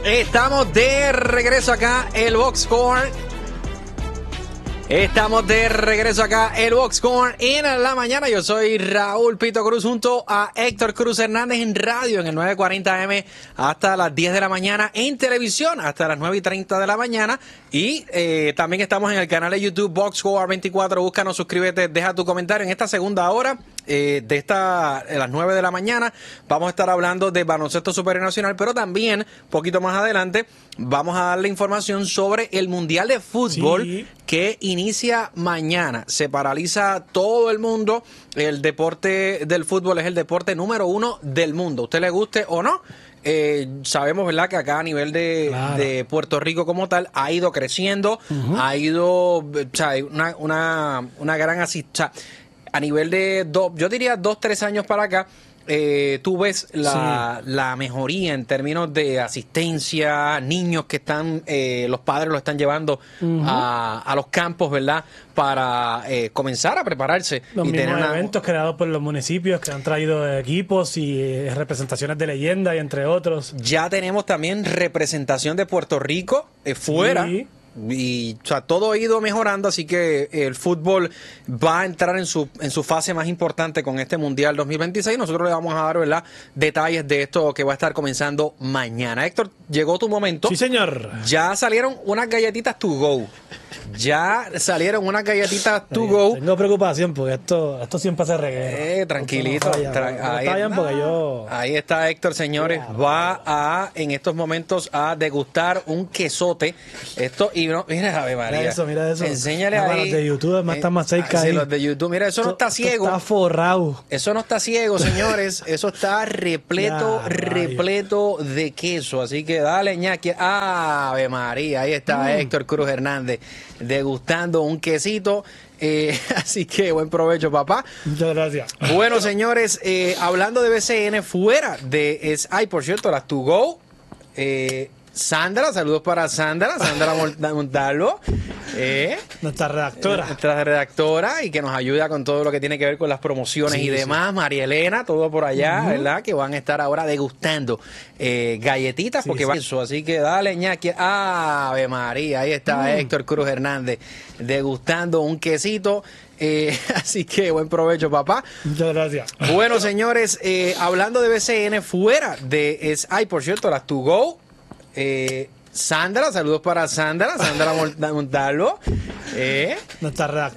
Estamos de regreso acá, el Box Score. Estamos de regreso acá, el Box Score en la mañana. Yo soy Raúl Pito Cruz junto a Héctor Cruz Hernández en radio en el 940M hasta las 10 de la mañana, en televisión hasta las 9:30 de la mañana. Y también estamos en el canal de YouTube Box Score 24. Búscanos, suscríbete, deja tu comentario. En esta segunda hora de las 9 de la mañana vamos a estar hablando de baloncesto superior nacional, pero también, poquito más adelante, vamos a darle información sobre el Mundial de Fútbol que inicia mañana. Se paraliza todo el mundo. El deporte del fútbol es el deporte número 1 del mundo. ¿Usted le guste o no? Sabemos, ¿verdad?, que acá a nivel de Puerto Rico como tal ha ido creciendo, ha ido, o sea, una gran asistencia. A nivel de, yo diría 2-3 años para acá, tú ves la mejoría en términos de asistencia, niños que están, los padres los están llevando a los campos, ¿verdad?, para comenzar a prepararse. Los mismos eventos creados por los municipios que han traído equipos y representaciones de leyenda y entre otros. Ya tenemos también representación de Puerto Rico fuera. Sí. Y o sea, todo ha ido mejorando, así que el fútbol va a entrar en su fase más importante con este Mundial 2026. Nosotros le vamos a dar, ¿verdad?, detalles de esto que va a estar comenzando mañana. Héctor, llegó tu momento. Sí, señor. Ya salieron unas galletitas to go. Tengo preocupación porque esto siempre se reguera. Tranquilito. Ahí está Héctor, señores. Va en estos momentos a degustar un quesote. Mira, Ave María. Mira eso. Enséñale ahí. Los de YouTube están más cerca ahí. Los de YouTube. Mira, eso no está ciego. Está forrado. Eso no está ciego, señores. Eso está repleto de queso. Así que dale, ñaki. Ave María. Ahí está Héctor Cruz Hernández degustando un quesito. Así que buen provecho, papá. Muchas gracias. Bueno, señores, hablando de BCN fuera de por cierto, las to go. Sandra, saludos para Sandra Montalvo, nuestra redactora y que nos ayuda con todo lo que tiene que ver con las promociones y demás. María Elena, todo por allá, ¿verdad? Que van a estar ahora degustando galletitas porque va eso. Así que dale, ñaki. Ave María, ahí está Héctor Cruz Hernández degustando un quesito. Así que buen provecho, papá. Muchas gracias. Bueno, señores, hablando de BCN fuera de por cierto, las to go. Sandra, saludos para Sandra Montalvo, nuestra